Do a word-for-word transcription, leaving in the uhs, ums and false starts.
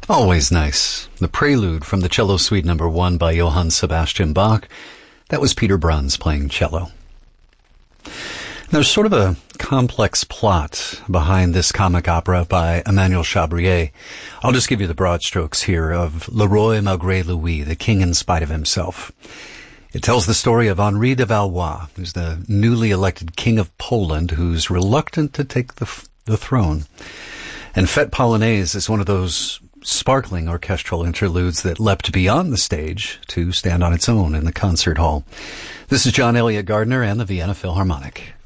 Always nice. The Prelude from the Cello Suite number one by Johann Sebastian Bach. That was Peter Bruns playing cello. There's sort of a complex plot behind this comic opera by Emmanuel Chabrier. I'll just give you the broad strokes here of Le Roi Malgré Louis, the king in spite of himself. It tells the story of Henri de Valois, who's the newly elected king of Poland, who's reluctant to take the, the throne. And Fête Polonaise is one of those sparkling orchestral interludes that leapt beyond the stage to stand on its own in the concert hall. This is John Elliott Gardner and the Vienna Philharmonic.